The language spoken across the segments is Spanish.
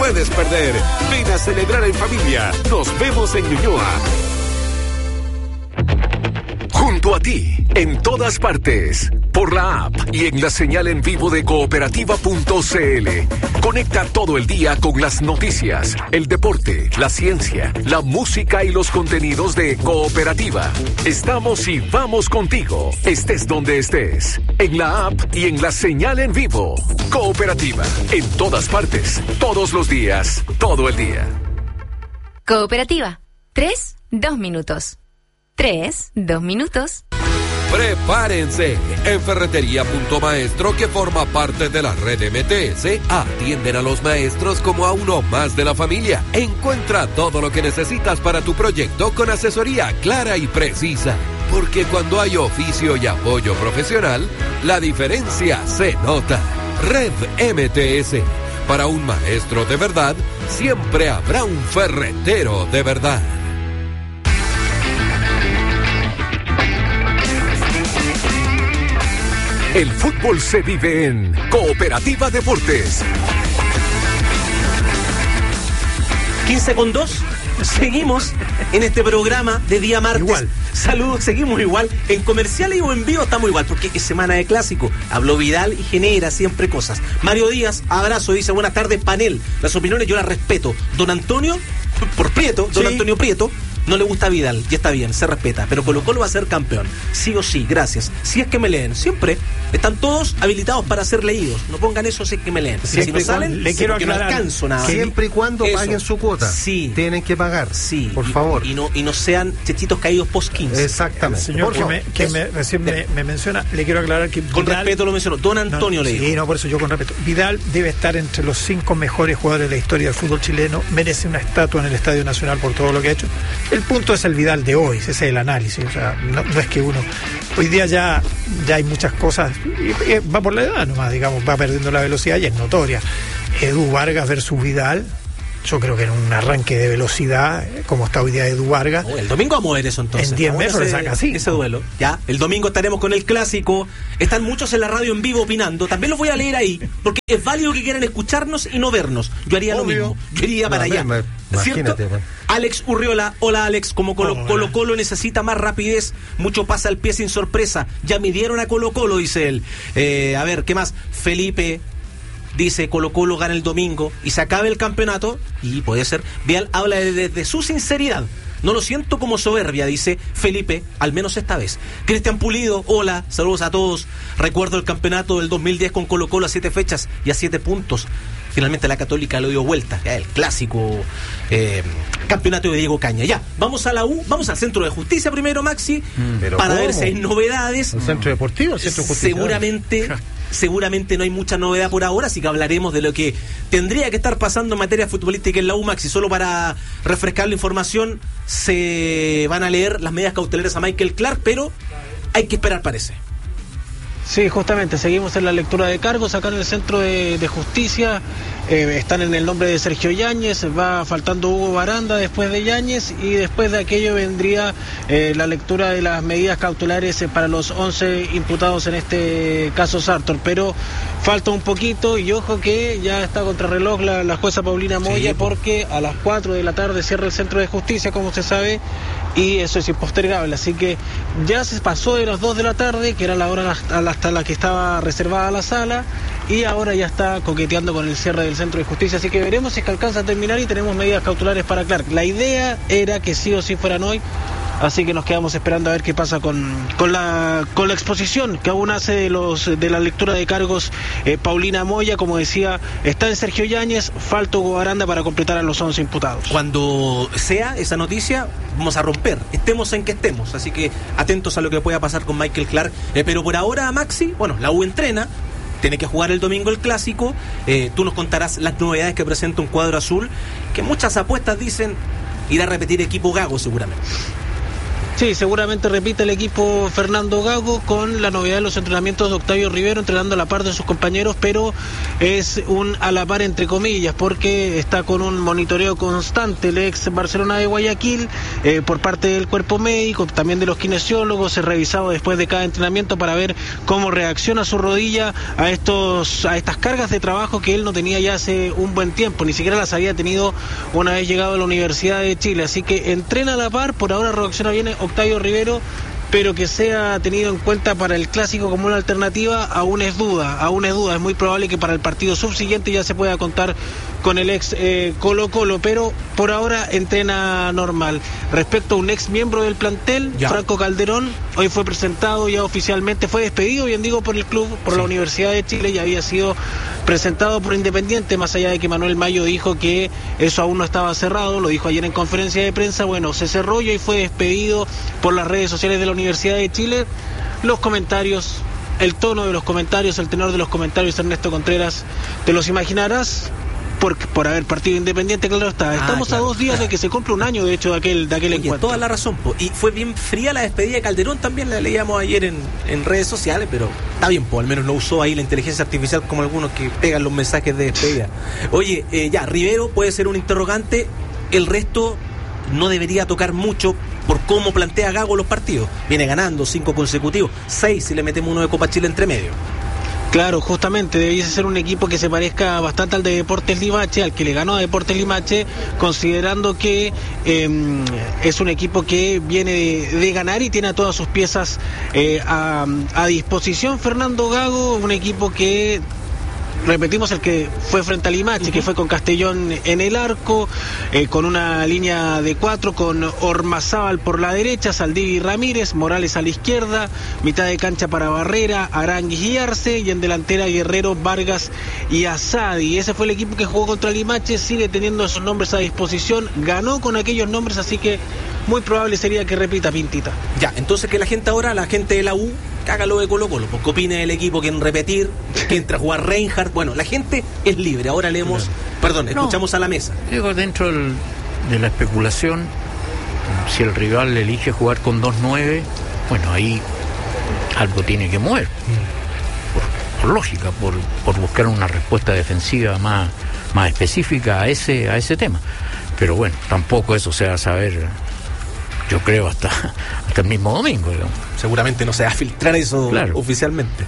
puedes perder. Ven a celebrar en familia. Nos vemos en Ñuñoa. Junto a ti, en todas partes, por la app y en la señal en vivo de cooperativa.cl. Conecta todo el día con las noticias, el deporte, la ciencia, la música y los contenidos de Cooperativa. Estamos y vamos contigo, estés donde estés, en la app y en la señal en vivo. Cooperativa, en todas partes, todos los días, todo el día. Cooperativa, 3, 2 minutos. 3, 2 minutos. Prepárense. En Ferretería Punto Maestro, que forma parte de la red MTS, atienden a los maestros como a uno más de la familia. Encuentra todo lo que necesitas para tu proyecto con asesoría clara y precisa. Porque cuando hay oficio y apoyo profesional, la diferencia se nota. Red MTS. Para un maestro de verdad, siempre habrá un ferretero de verdad. El fútbol se vive en Cooperativa Deportes. 15:02. Seguimos en este programa de día martes. Igual. Saludos, seguimos igual. En comerciales o en vivo estamos igual, porque es semana de clásico. Habló Vidal y genera siempre cosas. Mario Díaz, abrazo, dice buenas tardes, panel. Las opiniones yo las respeto. Don Antonio, por Prieto, don Antonio Prieto, no le gusta Vidal, y está bien, se respeta, pero Colo-Colo va a ser campeón, sí o sí, gracias. Si es que me leen, siempre están todos habilitados para ser leídos. No pongan eso si es que me leen. Si no salen, le quiero aclarar, no alcanzo nada. Siempre y cuando paguen su cuota. Sí. Tienen que pagar. Sí. Por favor. Y no sean chechitos caídos post 15. Exactamente. Señor recién me menciona, le quiero aclarar que con Vidal, respeto lo mencionó, don Antonio le dijo. Sí, no, por eso yo con respeto. Vidal debe estar entre los 5 mejores jugadores de la historia del fútbol chileno, merece una estatua en el Estadio Nacional por todo lo que ha hecho. El punto es el Vidal de hoy, ese es el análisis, o sea, no es que uno, hoy día ya hay muchas cosas, y va por la edad nomás, digamos, va perdiendo la velocidad y es notoria. Edu Vargas versus Vidal, yo creo que en un arranque de velocidad, como está hoy día Edu Vargas. El domingo vamos a ver eso entonces. En 10 metros le saca así. Ese duelo. Ya, el domingo estaremos con el clásico. Están muchos en la radio en vivo opinando. También los voy a leer ahí, porque es válido que quieran escucharnos y no vernos. Yo haría lo mismo. Yo iría para allá. ¿Cierto? Alex Urriola, hola Alex, como Colo-Colo necesita más rapidez, mucho pasa al pie sin sorpresa. Ya midieron a Colo-Colo, dice él. A ver, ¿qué más? Felipe dice Colo-Colo gana el domingo y se acabe el campeonato, y puede ser. Vial habla desde su sinceridad. No lo siento como soberbia, dice Felipe, al menos esta vez. Cristian Pulido, hola, saludos a todos. Recuerdo el campeonato del 2010 con Colo-Colo a 7 fechas y a 7 puntos. Finalmente la Católica lo dio vuelta, ya, el clásico campeonato de Diego Caña. Ya, vamos a la U, vamos al Centro de Justicia primero, Maxi, para ver si hay novedades. ¿El Centro Deportivo? ¿El Centro de Justicia? Seguramente no hay mucha novedad por ahora, así que hablaremos de lo que tendría que estar pasando en materia futbolística en la U, Maxi. Solo para refrescar la información, se van a leer las medidas cautelares a Michael Clark, pero hay que esperar, parece. Sí, justamente, seguimos en la lectura de cargos acá en el Centro de Justicia. Están en el nombre de Sergio Yáñez, va faltando Hugo Baranda después de Yáñez, y después de aquello vendría la lectura de las medidas cautelares para los 11 imputados en este caso Sartor, pero falta un poquito, y ojo que ya está contrarreloj la jueza Paulina Moya, sí, porque a las 4 de la tarde cierra el Centro de Justicia, como se sabe, y eso es impostergable, así que ya se pasó de las 2 de la tarde, que era la hora hasta la que estaba reservada la sala, y ahora ya está coqueteando con el cierre del Centro de Justicia, así que veremos si es que alcanza a terminar y tenemos medidas cautelares para Clark. La idea era que sí o sí fueran hoy, así que nos quedamos esperando a ver qué pasa con la exposición que aún hace de la lectura de cargos Paulina Moya. Como decía, está en Sergio Yáñez, falta Hugo Baranda para completar a los 11 imputados. Cuando sea esa noticia, vamos a romper, estemos en que estemos, así que atentos a lo que pueda pasar con Michael Clark. Pero por ahora, Maxi, bueno, la U entrena, tiene que jugar el domingo el clásico. Tú nos contarás las novedades que presenta un cuadro azul, que muchas apuestas dicen irá a repetir equipo Gago seguramente. Sí, seguramente repite el equipo Fernando Gago, con la novedad de los entrenamientos de Octavio Rivero, entrenando a la par de sus compañeros, pero es un a la par entre comillas, porque está con un monitoreo constante el ex Barcelona de Guayaquil, por parte del cuerpo médico, también de los kinesiólogos. Es revisado después de cada entrenamiento para ver cómo reacciona su rodilla a estas cargas de trabajo que él no tenía ya hace un buen tiempo, ni siquiera las había tenido una vez llegado a la Universidad de Chile, así que entrena a la par. Por ahora reacciona bien Octavio Rivero, pero que sea tenido en cuenta para el clásico como una alternativa aún es duda. Es muy probable que para el partido subsiguiente ya se pueda contar con el ex Colo-Colo, pero por ahora entrena normal. Respecto a un ex miembro del plantel, Franco Calderón, hoy fue presentado ya oficialmente, fue despedido, bien digo, por el club, por la Universidad de Chile, ya había sido presentado por Independiente, más allá de que Manuel Mayo dijo que eso aún no estaba cerrado, lo dijo ayer en conferencia de prensa. Bueno, se cerró y hoy fue despedido por las redes sociales de la Universidad de Chile. Los comentarios, el tono de los comentarios, el tenor de los comentarios, Ernesto Contreras, te los imaginarás por haber partido Independiente, claro está. Estamos a 2 días de que se cumple un año, de hecho, de aquel encuentro. Toda la razón, y fue bien fría la despedida de Calderón, también la leíamos ayer en redes sociales, pero está bien, al menos no usó ahí la inteligencia artificial como algunos que pegan los mensajes de despedida. Oye, Rivero puede ser un interrogante, el resto no debería tocar mucho por cómo plantea Gago los partidos. Viene ganando 5 consecutivos, 6 si le metemos uno de Copa Chile entre medio. Claro, justamente, debiese ser un equipo que se parezca bastante al de Deportes Limache, al que le ganó a Deportes Limache, considerando que es un equipo que viene de ganar y tiene a todas sus piezas a disposición. Fernando Gago, un equipo que, repetimos, el que fue frente a Limache, que fue con Castellón en el arco, con una línea de 4, con Ormazábal por la derecha, Saldivia y Ramírez, Morales a la izquierda, mitad de cancha para Barrera, Aranguis y Arce, y en delantera Guerrero, Vargas y Asadi. Ese fue el equipo que jugó contra Limache, sigue teniendo esos nombres a disposición, ganó con aquellos nombres, así que muy probable sería que repita Pintita. Entonces que la gente de la U haga lo de Colo-Colo, porque opine el equipo, quién repetir, quién entra a jugar Reinhardt. Bueno, la gente es libre. Ahora leemos, escuchamos a la mesa. Digo, dentro de la especulación, si el rival elige jugar con 2-9, bueno, ahí algo tiene que mover, por lógica, por buscar una respuesta defensiva más específica a ese tema. Pero bueno, tampoco eso se va a saber, yo creo, hasta el mismo domingo, digamos. Seguramente no se va a filtrar eso oficialmente.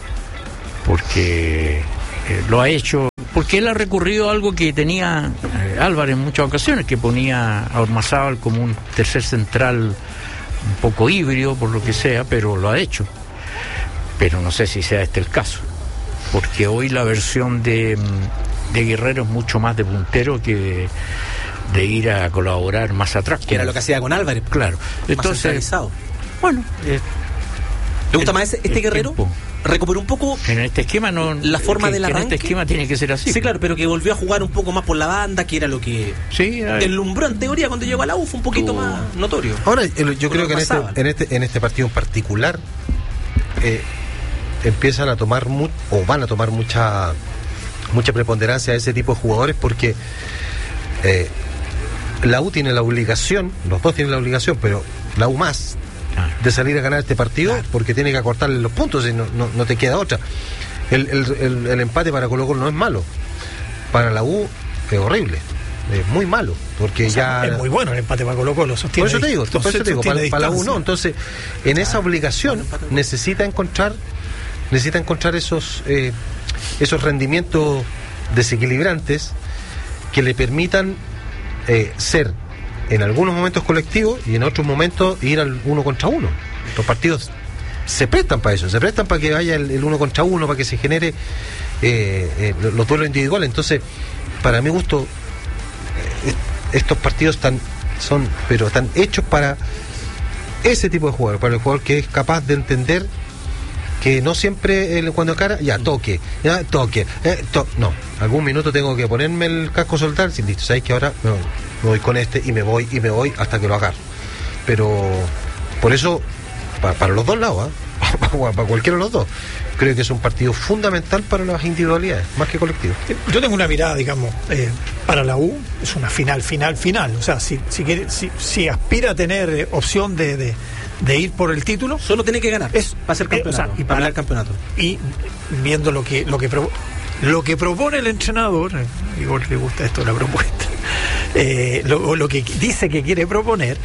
Porque lo ha hecho, porque él ha recurrido a algo que tenía Álvarez en muchas ocasiones, que ponía a Ormazábal como un tercer central un poco híbrido, por lo que sea, pero lo ha hecho. Pero no sé si sea este el caso, porque hoy la versión de Guerrero es mucho más de puntero que de ir a colaborar más atrás. Que era lo que hacía con Álvarez. Claro. Entonces, bueno, ¿le gusta más este Guerrero? Tiempo. Recuperó un poco en este esquema la forma del arranque. En este esquema tiene que ser así. Sí, claro, pero que volvió a jugar un poco más por la banda, que era lo que deslumbró en teoría cuando llegó a la U, fue un poquito más notorio. Ahora, yo creo que en este partido en particular empiezan a tomar van a tomar mucha preponderancia a ese tipo de jugadores, porque la U tiene la obligación, los dos tienen la obligación, pero la U más, de salir a ganar este partido, porque tiene que acortarle los puntos y no te queda otra. El empate para Colo-Colo no es malo, para la U es horrible, es muy malo, porque es muy bueno el empate para Colo-Colo. Por eso te digo, para la U no. Entonces, en esa obligación necesita encontrar esos rendimientos desequilibrantes que le permitan ser en algunos momentos colectivos y en otros momentos ir al 1 contra 1. Los partidos se prestan para eso, se prestan para que vaya el 1 contra 1, para que se genere los duelos individuales. Entonces, para mi gusto, estos partidos son hechos para ese tipo de jugador, para el jugador que es capaz de entender que no siempre cuando cara toque, no, algún minuto tengo que ponerme el casco, soltar, sin listo, sabéis que ahora me voy con este y me voy hasta que lo agarro. Pero por eso, para los dos lados, para cualquiera de los dos. Creo que es un partido fundamental para las individualidades, más que colectivo. Yo tengo una mirada, digamos, para la U, es una final. O sea, si aspira a tener opción de ir por el título, solo tiene que ganar. Va a ser campeonato. Y para el campeonato. Y viendo lo que propone el entrenador, Igor le gusta esto, la propuesta, lo que dice que quiere proponer,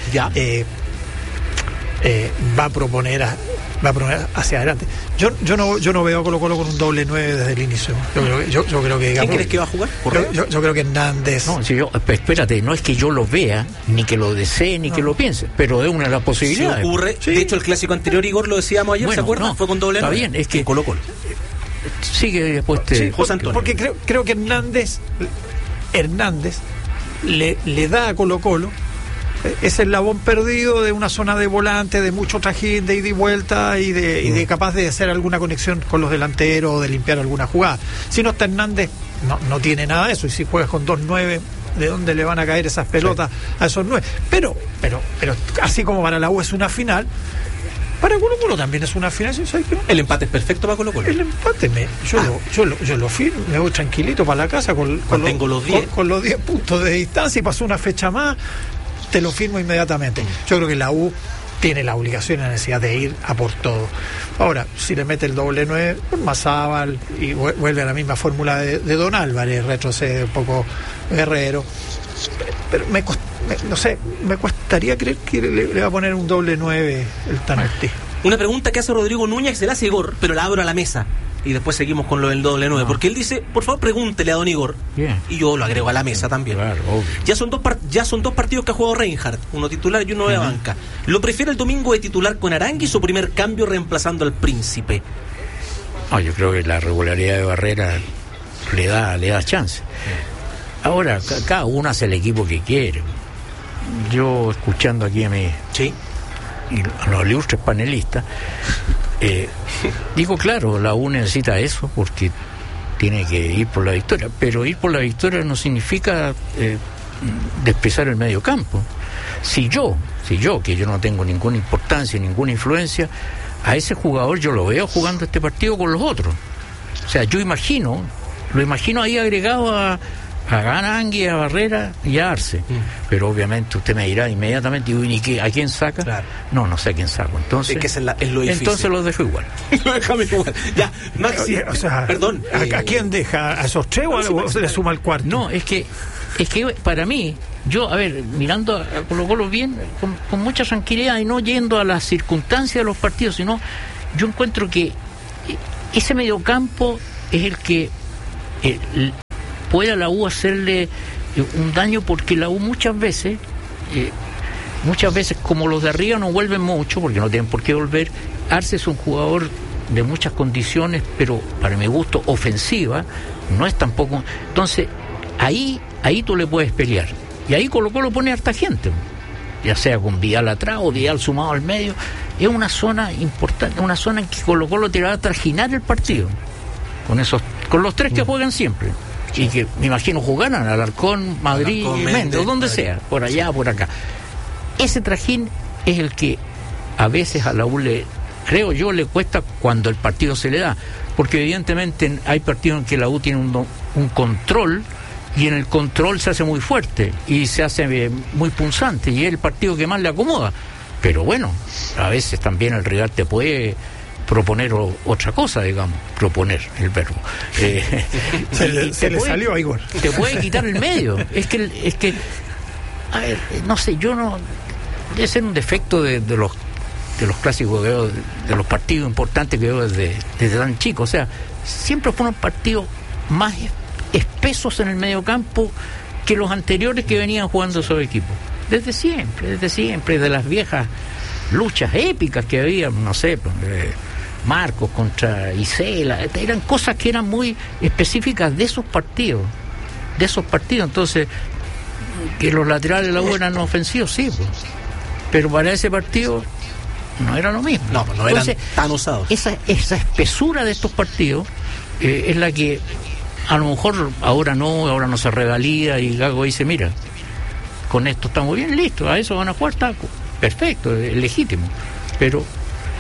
va a proponer hacia adelante. Yo no veo a Colo-Colo con un doble 9 desde el inicio. Yo creo que ¿quién crees que va a jugar? Yo creo que Hernández. No, espérate, no es que yo lo vea, ni que lo desee, ni que lo piense, pero es una de las posibilidades. Si ocurre, de hecho el clásico anterior, Igor, lo decíamos ayer, ¿se acuerdan? Fue con doble 9. Está bien, es que Colo-Colo. Sigue después José Antonio. Porque creo que Hernández le da a Colo-Colo ese eslabón perdido de una zona de volante, de mucho trajín, de ida y vuelta y de capaz de hacer alguna conexión con los delanteros o de limpiar alguna jugada. Si no está Hernández, no tiene nada de eso. Y si juegas con 2-9, ¿de dónde le van a caer esas pelotas a esos 9? Pero así como para la U es una final, para Colo-Colo también es una final. ¿Sabes qué? El empate es perfecto para Colo-Colo. El empate, yo lo firmo, me voy tranquilito para la casa con los 10 puntos de distancia y pasó una fecha más, te lo firmo inmediatamente. Yo creo que la U tiene la obligación y la necesidad de ir a por todo. Ahora, si le mete el doble 9, Mazábal y vuelve a la misma fórmula de Don Álvarez, retrocede un poco Guerrero, pero me cuestaría creer que le va a poner un doble 9 el Tanati. Una pregunta que hace Rodrigo Núñez, se la hace Igor, pero la abro a la mesa. Y después seguimos con lo del doble 9. Porque él dice, por favor, pregúntele a don Igor. Y yo lo agrego a la mesa también. Claro, ya son dos partidos que ha jugado Reinhardt, uno titular y uno de banca. ¿Lo prefiere el domingo de titular con Aránguiz o primer cambio reemplazando al Príncipe? Yo creo que la regularidad de Barrera le da chance. Ahora, cada uno hace el equipo que quiere. Yo, escuchando aquí a los ilustres panelistas, digo, claro, la U necesita eso porque tiene que ir por la victoria, pero ir por la victoria no significa despreciar el medio campo. Si yo, que yo no tengo ninguna importancia, ninguna influencia, a ese jugador yo lo veo jugando este partido con los otros. O sea, lo imagino ahí agregado a Aránguiz, a Barrera y a Arce. Pero obviamente usted me dirá inmediatamente, ¿y a quién saca? Claro. No sé a quién saco. Entonces, es lo difícil. Entonces los dejo igual. Lo dejamos igual. Ya, Maxi, perdón. ¿A quién deja? ¿A esos tres o se le suma el cuarto? No, es que para mí, yo, mirando a Colo-Colo bien, con mucha tranquilidad y no yendo a las circunstancias de los partidos, sino yo encuentro que ese mediocampo es el que puede a la U hacerle un daño, porque la U muchas veces como los de arriba no vuelven mucho, porque no tienen por qué volver. Arce es un jugador de muchas condiciones, pero para mi gusto ofensiva, no es tampoco. Entonces, ahí tú le puedes pelear. Y ahí Colo-Colo pone harta gente, ya sea con Vidal atrás o Vidal sumado al medio. Es una zona importante, una zona en que Colo-Colo te va a trajinar el partido. Con los tres que juegan siempre. Y que me imagino jugaran Alarcón, Madrid, Méndez, donde sea, por allá, por acá. Ese trajín es el que a veces a la U le cuesta cuando el partido se le da, porque evidentemente hay partidos en que la U tiene un control, y en el control se hace muy fuerte y se hace muy punzante, y es el partido que más le acomoda. Pero bueno, a veces también el rival te puede proponer otra cosa, digamos, proponer el verbo. Se le salió a Igor. Te puede quitar el medio. Es que a ver, no sé, debe ser un defecto de los clásicos que veo, de los partidos importantes que veo desde tan chico. O sea, siempre fueron partidos más espesos en el mediocampo que los anteriores que venían jugando esos equipos. Desde siempre, de las viejas luchas épicas que había, no sé, Marcos contra Isela, eran cosas que eran muy específicas de esos partidos. Entonces, que los laterales de la U eran ofensivos, sí, pues. Pero para ese partido no era lo mismo. No eran tan usados. Esa espesura de estos partidos es la que a lo mejor ahora no se revalida, y Gago dice, mira, con esto estamos bien listos, a eso van a jugar, está perfecto, es legítimo, pero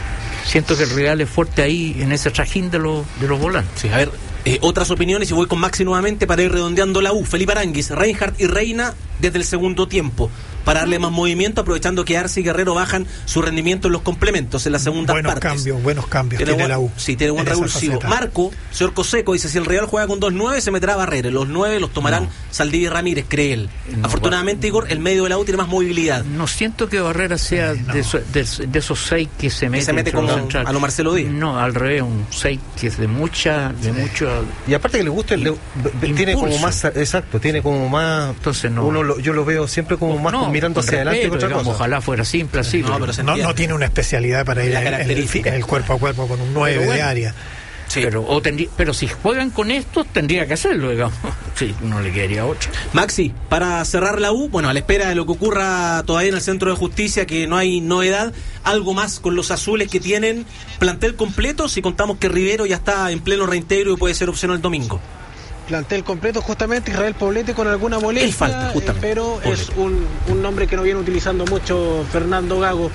siento que el Real es fuerte ahí en ese trajín de los volantes. Sí, a ver, otras opiniones y voy con Maxi nuevamente para ir redondeando la U. Felipe Aránguiz, Reinhardt y Reina desde el segundo tiempo para darle más movimiento, aprovechando que Arce y Guerrero bajan su rendimiento en los complementos en la segunda parte. Buenos cambios tiene la U. Sí, tiene buen revulsivo. Marco, señor Coseco, dice: si el Real juega con 2-9 se meterá a Barrera. Los 9 los tomarán Saldivia y Ramírez, cree él. Afortunadamente, Igor, el medio de la U tiene más movilidad. No siento que Barrera sea de esos 6 que se mete como a lo Marcelo Díaz. No, al revés, un 6 que es de mucho. Y aparte que le gusta, tiene como más, exacto, tiene como más. Entonces no. Yo lo veo siempre como más mirando hacia adelante que otra cosa. Ojalá fuera simple así. No tiene una especialidad para ir en el cuerpo a cuerpo con un 9 de área. Sí. Pero si juegan con estos, tendría que hacerlo, digamos. Sí, no le quedaría 8. Maxi, para cerrar la U, bueno, a la espera de lo que ocurra todavía en el Centro de Justicia, que no hay novedad, algo más con los azules que tienen plantel completo, si contamos que Rivero ya está en pleno reintegro y puede ser opción el domingo. Plantel completo, justamente Israel Poblete con alguna molestia. Él falta, justamente. Pero Poblete es un nombre que no viene utilizando mucho Fernando Gago.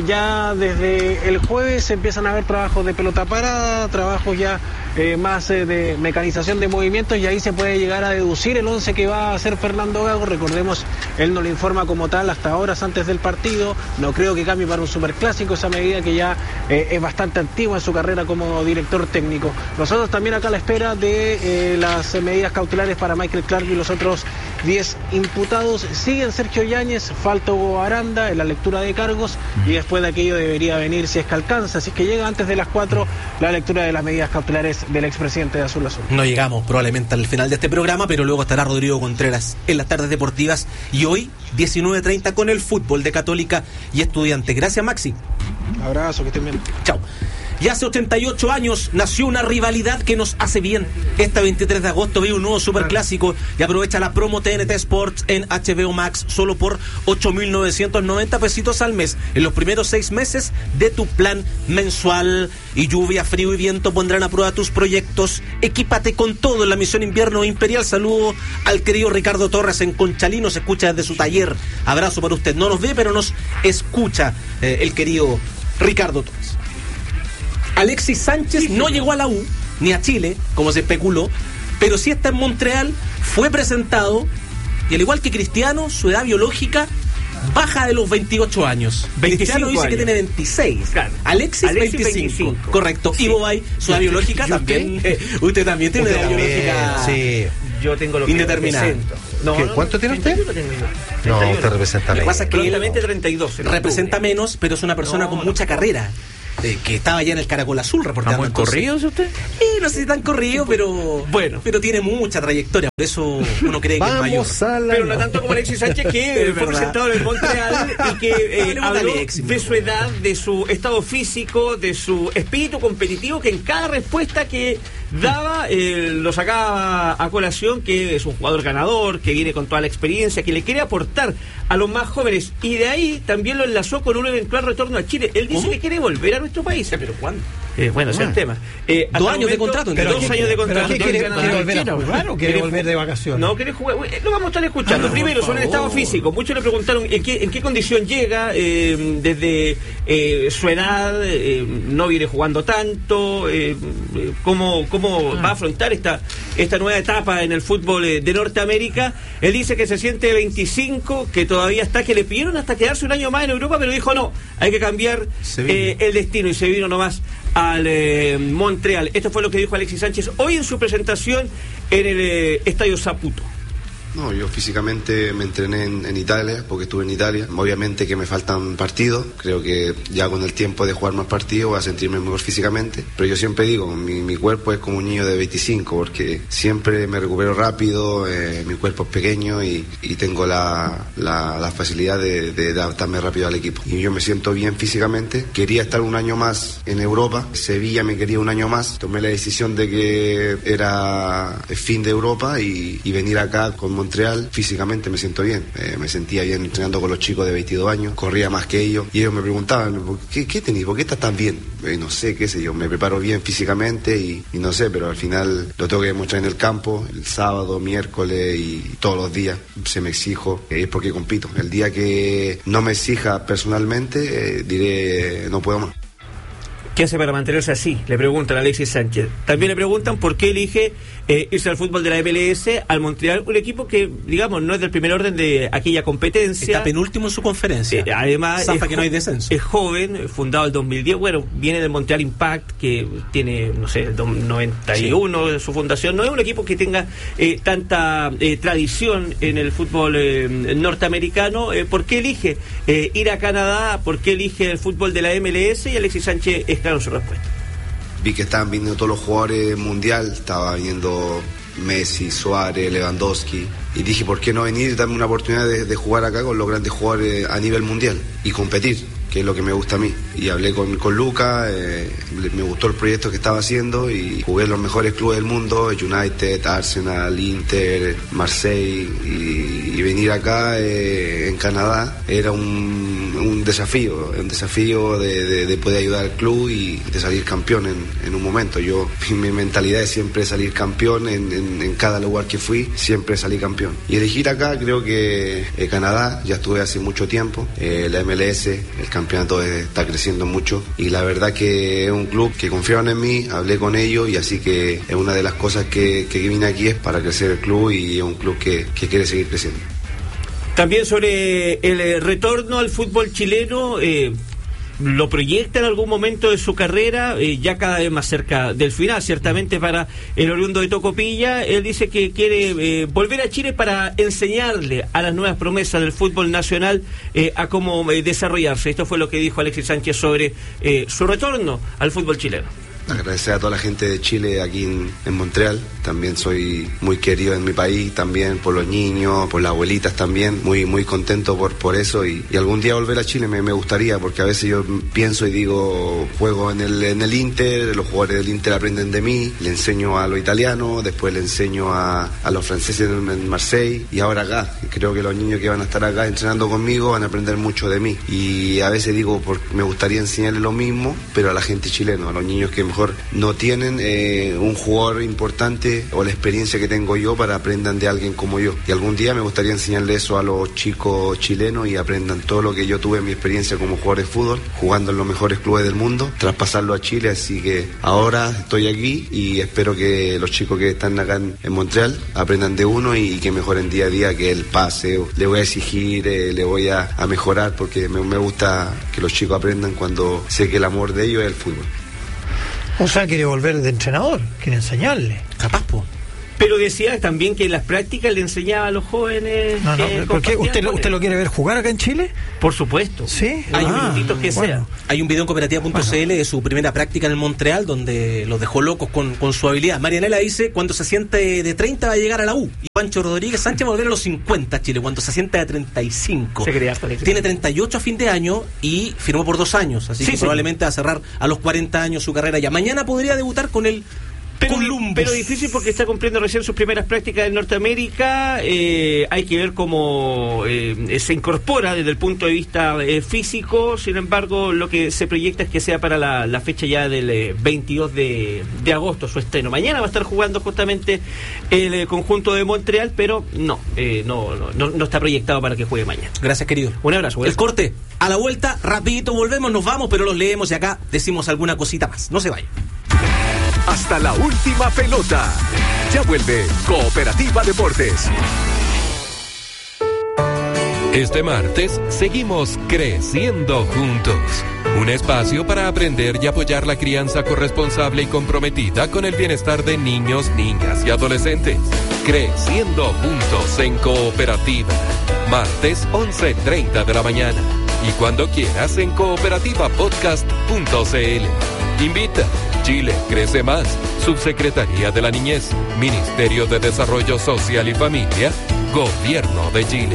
Ya desde el jueves se empiezan a ver trabajos de pelota parada, trabajos ya más de mecanización de movimientos, y ahí se puede llegar a deducir el 11 que va a hacer Fernando Gago. Recordemos, él no lo informa como tal hasta horas antes del partido. No creo que cambie para un superclásico, esa medida que ya es bastante antigua en su carrera como director técnico. Nosotros también acá a la espera de las medidas cautelares para Michael Clark y los otros 10 imputados. Siguen Sergio Yáñez, falta Hugo Aranda en la lectura de cargos, y después de aquello debería venir, si es que alcanza, si es que llega antes de las 4, la lectura de las medidas cautelares del expresidente de Azul Azul. No llegamos probablemente al final de este programa, pero luego estará Rodrigo Contreras en las tardes deportivas, y hoy 19:30 con el fútbol de Católica y Estudiantes. Gracias, Maxi. Abrazo, que estén bien. Chao. Y hace 88 años nació una rivalidad que nos hace bien. Este 23 de agosto vive un nuevo superclásico y aprovecha la promo TNT Sports en HBO Max solo por 8.990 pesitos al mes en los primeros 6 meses de tu plan mensual. Y lluvia, frío y viento pondrán a prueba tus proyectos. Equípate con todo en la misión invierno imperial. Saludo al querido Ricardo Torres en Conchalí, nos escucha desde su taller. Abrazo para usted. No nos ve, pero nos escucha el querido Ricardo Torres. Alexis Sánchez no llegó a la U, ni a Chile, como se especuló, pero sí está en Montreal, fue presentado, y al igual que Cristiano, su edad biológica baja de los 28 años. Cristiano dice que tiene 26. Claro. Alexis 25. Correcto. Y Bobay, su edad biológica también. Usted también tiene una edad biológica. Sí. Yo tengo lo que indeterminada. ¿Cuánto tiene usted? No, usted representa menos. Lo que pasa es que él 32. Representa menos, pero es una persona con mucha carrera. Que estaba ya en el Caracol Azul reportando. ¿Está muy corrido usted? No sé si tan corrido, pero bueno, pero tiene mucha trayectoria, por eso uno cree que es mayor. Pero no tanto como Alexis Sánchez, que fue presentado en el Montreal y que habló de su edad, de su estado físico, de su espíritu competitivo, que en cada respuesta que daba lo sacaba a colación, que es un jugador ganador, que viene con toda la experiencia, que le quiere aportar a los más jóvenes, y de ahí también lo enlazó con un eventual retorno a Chile. Él dice que quiere volver a nuestro país. ¿Pero cuándo? Bueno, ese es el tema. 2 años de contrato. 2 años de contrato. ¿Qué quiere volver a jugar o quiere volver de vacaciones? No, quiere jugar. Lo vamos a estar escuchando. Primero, sobre el estado físico. Muchos le preguntaron en qué condición llega, desde su edad, no viene jugando tanto, cómo va a afrontar esta nueva etapa en el fútbol de Norteamérica. Él dice que se siente 25, que todavía está, que le pidieron hasta quedarse un año más en Europa, pero dijo no, hay que cambiar el destino, y se vino nomás al Montreal. Esto fue lo que dijo Alexis Sánchez hoy en su presentación en el Estadio Saputo. No, yo físicamente me entrené en Italia, porque estuve en Italia. Obviamente que me faltan partidos, creo que ya con el tiempo de jugar más partidos voy a sentirme mejor físicamente, pero yo siempre digo, mi cuerpo es como un niño de 25, porque siempre me recupero rápido, mi cuerpo es pequeño y tengo la facilidad de adaptarme rápido al equipo. Y yo me siento bien físicamente, quería estar un año más en Europa, Sevilla me quería un año más, tomé la decisión de que era el fin de Europa y venir acá con Montreal. Físicamente me siento bien, me sentía bien entrenando con los chicos de 22 años, corría más que ellos, y ellos me preguntaban, ¿qué tenés? ¿Por qué estás tan bien? No sé, qué sé yo, me preparo bien físicamente y no sé, pero al final lo tengo que demostrar en el campo, el sábado, miércoles y todos los días se me exijo, es porque compito. El día que no me exija personalmente, diré no puedo más. ¿Qué hace para mantenerse así? Le preguntan a Alexis Sánchez. También le preguntan por qué elige irse al fútbol de la MLS, al Montreal, un equipo que, digamos, no es del primer orden de aquella competencia. Está penúltimo en su conferencia. Además, que no hay descenso. Es joven, fundado en 2010. Bueno, viene del Montreal Impact, que tiene, no sé, 91 de su fundación. No es un equipo que tenga tanta tradición en el fútbol norteamericano. ¿Por qué elige ir a Canadá? ¿Por qué elige el fútbol de la MLS? Y Alexis Sánchez es claro en su respuesta. Vi que estaban viniendo todos los jugadores mundial, estaba viniendo Messi, Suárez, Lewandowski, y dije, ¿por qué no venir y darme una oportunidad de jugar acá con los grandes jugadores a nivel mundial y competir? Que es lo que me gusta a mí. Y hablé con Luca, me gustó el proyecto que estaba haciendo y jugué en los mejores clubes del mundo, United, Arsenal, Inter, Marseille, y venir acá en Canadá era un desafío de poder ayudar al club y de salir campeón en un momento. Mi mentalidad es siempre salir campeón en cada lugar que fui, siempre salí campeón. Y elegir acá, creo que Canadá, ya estuve hace mucho tiempo, la MLS, el campeonato está creciendo mucho y la verdad que es un club que confiaron en mí, hablé con ellos y así que es una de las cosas que vine aquí es para crecer el club y es un club que quiere seguir creciendo. También sobre el retorno al fútbol chileno, lo proyecta en algún momento de su carrera, ya cada vez más cerca del final, ciertamente para el oriundo de Tocopilla. Él dice que quiere volver a Chile para enseñarle a las nuevas promesas del fútbol nacional a cómo desarrollarse. Esto fue lo que dijo Alexis Sánchez sobre su retorno al fútbol chileno. Agradecer a toda la gente de Chile aquí en Montreal. También soy muy querido en mi país, también por los niños, por las abuelitas también. Muy contento por eso y algún día volver a Chile me gustaría, porque a veces yo pienso y digo, juego en el Inter, los jugadores del Inter aprenden de mí, le enseño a los italianos, después le enseño a los franceses en Marseille y ahora acá. Creo que los niños que van a estar acá entrenando conmigo van a aprender mucho de mí y a veces digo, me gustaría enseñarles lo mismo, pero a la gente chilena, a los niños que mejor no tienen un jugador importante o la experiencia que tengo yo para aprendan de alguien como yo. Y algún día me gustaría enseñarle eso a los chicos chilenos y aprendan todo lo que yo tuve en mi experiencia como jugador de fútbol, jugando en los mejores clubes del mundo, traspasarlo a Chile. Así que ahora estoy aquí y espero que los chicos que están acá en Montreal aprendan de uno y que mejoren día a día, que el pase, le voy a exigir, le voy a mejorar porque me gusta que los chicos aprendan cuando sé que el amor de ellos es el fútbol. O sea, quiere volver de entrenador, quiere enseñarle. Capaz, po. Pero decía también que en las prácticas le enseñaba a los jóvenes. No, ¿por qué? ¿Usted lo quiere ver jugar acá en Chile? Por supuesto. Sí. Hay minutitos que sea. Hay un video en cooperativa.cl de su primera práctica en el Montreal donde los dejó locos con su habilidad. Marianela dice, cuando se siente de 30 va a llegar a la U. Y Pancho Rodríguez Sánchez va a volver a los 50 Chile, cuando se siente de 35. Tiene 38 a fin de año y firmó por 2 años. Así que probablemente va a cerrar a los 40 años su carrera ya. Mañana podría debutar con el pero difícil porque está cumpliendo recién sus primeras prácticas en Norteamérica. Hay que ver cómo se incorpora desde el punto de vista físico. Sin embargo, lo que se proyecta es que sea para la fecha ya del 22 de agosto su estreno. Mañana va a estar jugando justamente el conjunto de Montreal, pero no está proyectado para que juegue mañana. Gracias, querido. Un abrazo. El corte. A la vuelta, rapidito volvemos, nos vamos, pero los leemos y acá decimos alguna cosita más. No se vayan. Hasta la última pelota. Ya vuelve Cooperativa Deportes. Este martes seguimos creciendo juntos. Un espacio para aprender y apoyar la crianza corresponsable y comprometida con el bienestar de niños, niñas y adolescentes. Creciendo juntos en Cooperativa. Martes 11:30 de la mañana. Y cuando quieras en cooperativapodcast.cl. Invita. Chile crece más. Subsecretaría de la Niñez. Ministerio de Desarrollo Social y Familia. Gobierno de Chile.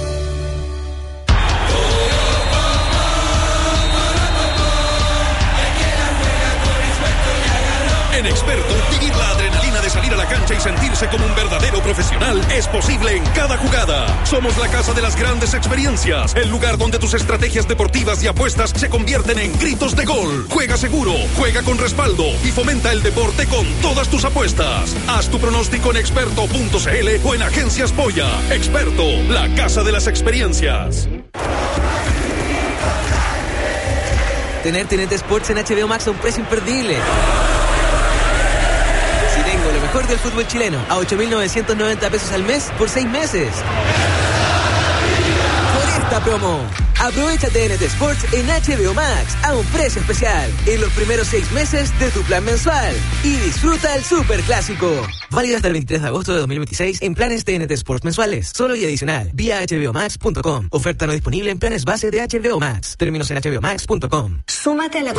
En Experto, vivir la adrenalina de salir a la cancha y sentirse como un verdadero profesional es posible en cada jugada. Somos la casa de las grandes experiencias, el lugar donde tus estrategias deportivas y apuestas se convierten en gritos de gol. Juega seguro, juega con respaldo y fomenta el deporte con todas tus apuestas. Haz tu pronóstico en experto.cl o en Agencias Polla. Experto, la casa de las experiencias. Tener TNT Sports en HBO Max a un precio imperdible. Si tengo lo mejor del fútbol chileno a 8.990 pesos al mes por 6 meses. Por esta promo, aprovecha TNT Sports en HBO Max a un precio especial en los primeros 6 meses de tu plan mensual y disfruta el super clásico. Válido hasta el 23 de agosto de 2026 en planes TNT Sports mensuales, solo y adicional, vía hbomax.com. Oferta no disponible en planes base de HBO Max. Términos en hbomax.com. Súmate a la